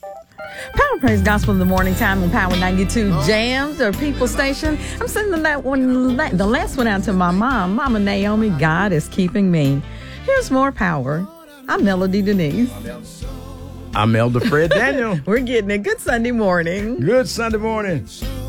Power Praise Gospel in the morning time on Power 92 Jams or People Station. I'm sending the last one out to my mom, Mama Naomi. God is keeping me. Here's more power. I'm Melody Denise. I'm Elder Fred Daniel. We're getting it. Good Sunday morning. Good Sunday morning.